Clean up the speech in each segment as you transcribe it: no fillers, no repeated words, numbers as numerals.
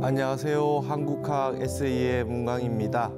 안녕하세요. 한국학 에세이의 문광입니다.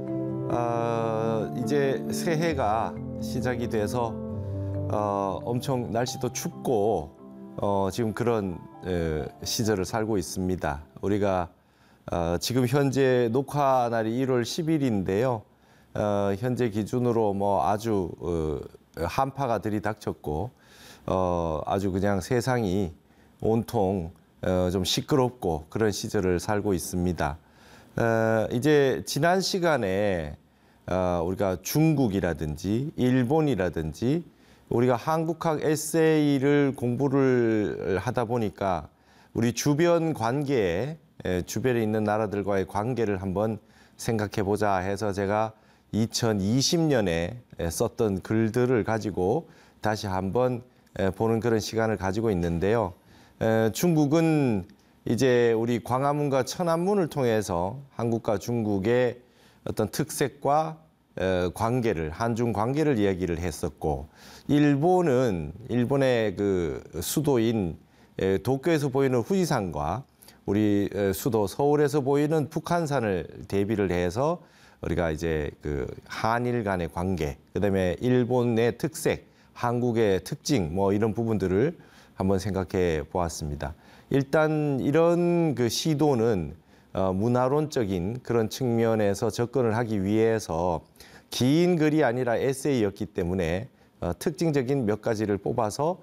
이제 새해가 시작이 돼서 엄청 날씨도 춥고 지금 그런 시절을 살고 있습니다. 우리가 지금 현재 녹화 날이 1월 10일인데요. 현재 기준으로 뭐 아주 한파가 들이닥쳤고 아주 그냥 세상이 온통 좀 시끄럽고 그런 시절을 살고 있습니다. 이제 지난 시간에 우리가 중국이라든지 일본이라든지 우리가 한국학 에세이를 공부를 하다 보니까 우리 주변 관계에 주변에 있는 나라들과의 관계를 한번 생각해 보자 해서 제가 2020년에 썼던 글들을 가지고 다시 한번 보는 그런 시간을 가지고 있는데요. 중국은 이제 우리 광화문과 천안문을 통해서 한국과 중국의 어떤 특색과 관계를, 한중 관계를 이야기를 했었고, 일본은 일본의 그 수도인 도쿄에서 보이는 후지산과 우리 수도 서울에서 보이는 북한산을 대비를 해서 우리가 이제 그 한일 간의 관계, 그다음에 일본의 특색, 한국의 특징 뭐 이런 부분들을 한번 생각해 보았습니다. 일단 이런 그 시도는 문화론적인 그런 측면에서 접근을 하기 위해서 긴 글이 아니라 에세이였기 때문에 특징적인 몇 가지를 뽑아서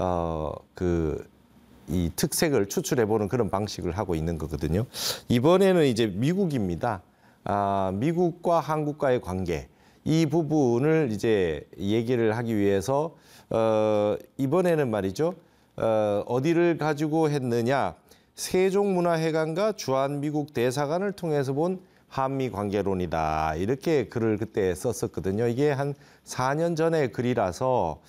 이 특색을 추출해 보는 그런 방식을 하고 있는 거거든요. 이번에는 이제 미국입니다. 미국과 한국과의 관계, 이 부분을 이제 얘기를 하기 위해서 이번에는 말이죠. 어디를 가지고 했느냐? 세종문화회관과 주한미국 대사관을 통해서 본 한미관계론이다. 이렇게 글을 그때 썼었거든요. 이게 한 4년 전의 글이라서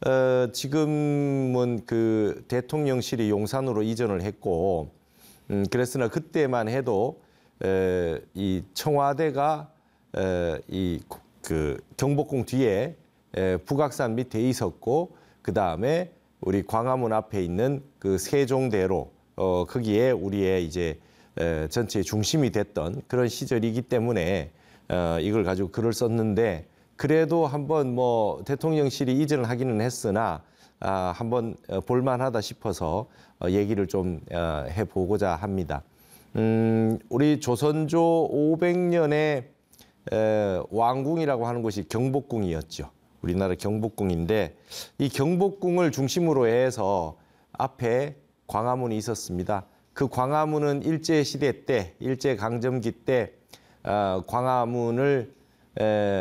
지금은 그 대통령실이 용산으로 이전을 했고 그랬으나 그때만 해도 이 청와대가 이 그 경복궁 뒤에 북악산 밑에 있었고 그 다음에 우리 광화문 앞에 있는 그 세종대로 거기에 우리의 이제 전체의 중심이 됐던 그런 시절이기 때문에 이걸 가지고 글을 썼는데 그래도 한번 뭐 대통령실이 이전을 하기는 했으나 한번 볼만하다 싶어서 얘기를 좀 해보고자 합니다. 우리 조선조 500년의 왕궁이라고 하는 곳이 경복궁이었죠. 우리나라 경복궁인데 이 경복궁을 중심으로 해서 앞에 광화문이 있었습니다. 그 광화문은 일제시대 때, 일제강점기 때 광화문을